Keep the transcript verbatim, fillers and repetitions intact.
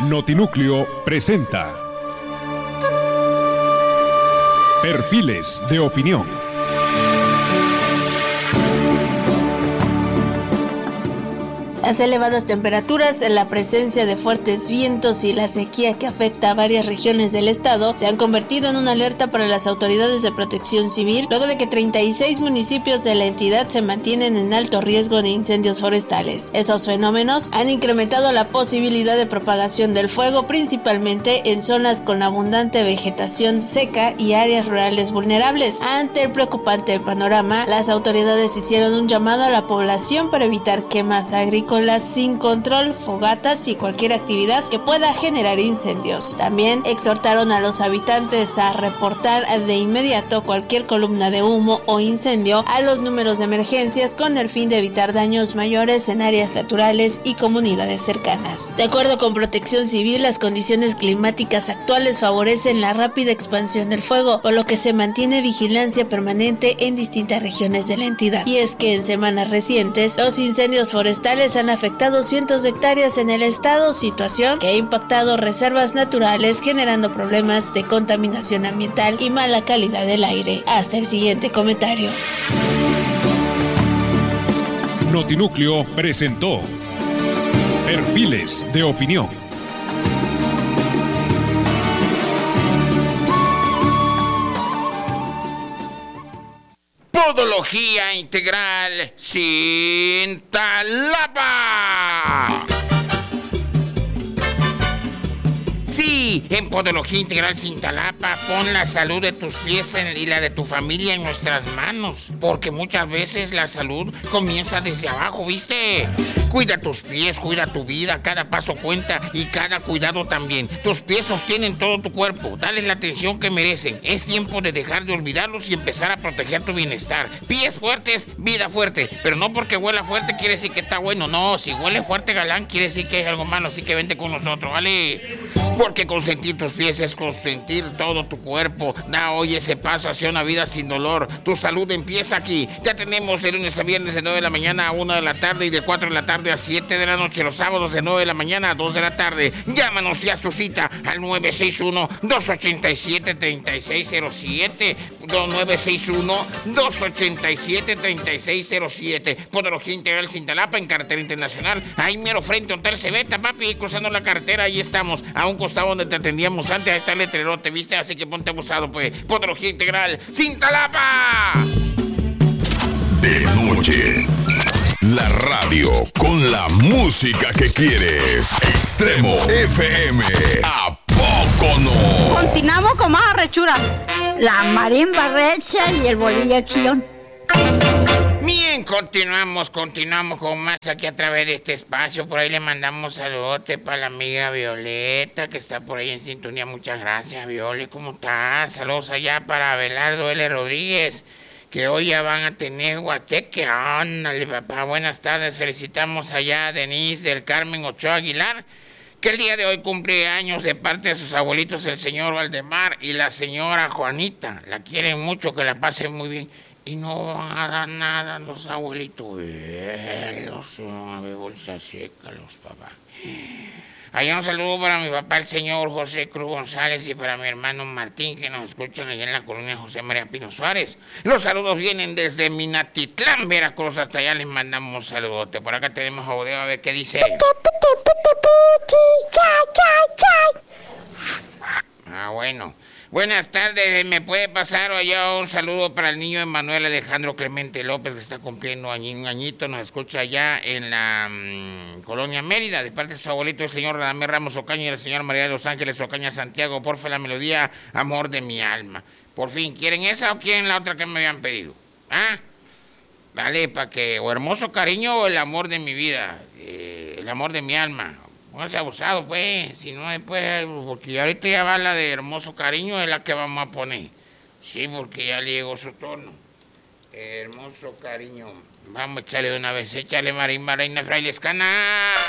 Notinúcleo presenta Perfiles de Opinión. Las elevadas temperaturas, la presencia de fuertes vientos y la sequía que afecta a varias regiones del estado se han convertido en una alerta para las autoridades de protección civil, luego de que treinta y seis municipios de la entidad se mantienen en alto riesgo de incendios forestales. Esos fenómenos han incrementado la posibilidad de propagación del fuego, principalmente en zonas con abundante vegetación seca y áreas rurales vulnerables. Ante el preocupante panorama, las autoridades hicieron un llamado a la población para evitar quemas agrícolas sin control, fogatas y cualquier actividad que pueda generar incendios. También exhortaron a los habitantes a reportar de inmediato cualquier columna de humo o incendio a los números de emergencias con el fin de evitar daños mayores en áreas naturales y comunidades cercanas. De acuerdo con Protección Civil, las condiciones climáticas actuales favorecen la rápida expansión del fuego, por lo que se mantiene vigilancia permanente en distintas regiones de la entidad. Y es que en semanas recientes, los incendios forestales han afectado cientos de hectáreas en el estado, situación que ha impactado reservas naturales, generando problemas de contaminación ambiental y mala calidad del aire. Hasta el siguiente comentario. Notinúcleo presentó Perfiles de Opinión. Podología integral Cintalapa. Sí, en Podología Integral Cintalapa, pon la salud de tus pies y la de tu familia en nuestras manos, porque muchas veces la salud comienza desde abajo, ¿viste? Cuida tus pies, cuida tu vida, cada paso cuenta y cada cuidado también. Tus pies sostienen todo tu cuerpo, dale la atención que merecen. Es tiempo de dejar de olvidarlos y empezar a proteger tu bienestar. Pies fuertes, vida fuerte, pero no porque huela fuerte quiere decir que está bueno, no, si huele fuerte galán quiere decir que es algo malo, así que vente con nosotros, ¿vale? Porque consentir tus pies es consentir todo tu cuerpo. Da hoy ese paso hacia una vida sin dolor. Tu salud empieza aquí. Ya tenemos de lunes a viernes de nueve de la mañana a una de la tarde y de cuatro de la tarde a siete de la noche. Los sábados de nueve de la mañana a dos de la tarde. Llámanos y haz tu cita al nueve seis uno, dos ocho siete, tres seis cero siete. nueve seis uno, dos ocho siete, tres seis cero siete. Podología Integral Cintalapa en carretera internacional. Ahí mero frente a Hotel Cebeta, papi, cruzando la carretera. Ahí estamos, a un costado donde te atendíamos antes. Ahí está el letrerote, ¿viste? Así que ponte abusado, pues. Podología Integral Cintalapa. De noche, la radio con la música que quieres. Extremo F M. ¿A poco no? Continuamos con más arrechura. La marimba recha y el bolillo acción. Bien, continuamos, continuamos con más aquí a través de este espacio. Por ahí le mandamos saludote para la amiga Violeta, que está por ahí en sintonía. Muchas gracias, Viole, ¿cómo estás? Saludos allá para Abelardo L. Rodríguez, que hoy ya van a tener guateque. Ándale, papá, buenas tardes. Felicitamos allá a Denise del Carmen Ochoa Aguilar, que el día de hoy cumple años de parte de sus abuelitos, el señor Valdemar y la señora Juanita. La quieren mucho, que la pasen muy bien. Y no van a dar nada los abuelitos. Eh, los van a ver bolsa seca, los papás. Allá un saludo para mi papá, el señor José Cruz González, y para mi hermano Martín, que nos escuchan allá en la colonia José María Pino Suárez. Los saludos vienen desde Minatitlán, Veracruz. Hasta allá les mandamos saludote. Por acá tenemos a Odeo, a ver qué dice. Ah, bueno. Buenas tardes, ¿me puede pasar allá un saludo para el niño Emanuel Alejandro Clemente López, que está cumpliendo un añito? Nos escucha allá en la mmm, colonia Mérida, de parte de su abuelito, el señor Radamés Ramos Ocaña, y la señora María de los Ángeles Ocaña Santiago. Porfa, la melodía Amor de mi alma. Por fin, ¿quieren esa o quieren la otra que me habían pedido? ¿Ah? Vale, para que, o Hermoso Cariño o El Amor de mi vida, eh, El Amor de mi alma. Póngase abusado, pues, si no después, porque ahorita ya va la de Hermoso Cariño, es la que vamos a poner. Sí, porque ya le llegó su turno. Hermoso Cariño. Vamos a echarle de una vez, échale marimba, reina frailescana.